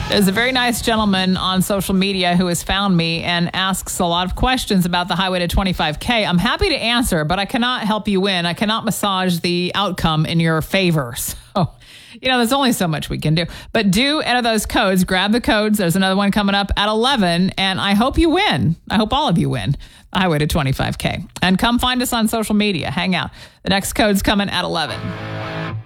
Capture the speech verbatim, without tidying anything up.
There's a very nice gentleman on social media who has found me and asks a lot of questions about the Highway to twenty-five K. I'm happy to answer, but I cannot help you win. I cannot massage the outcome in your favor. So, you know, there's only so much we can do. But do enter those codes. Grab the codes. There's another one coming up at eleven, and I hope you win. I hope all of you win the Highway to twenty-five K. And come find us on social media. Hang out. The next code's coming at eleven.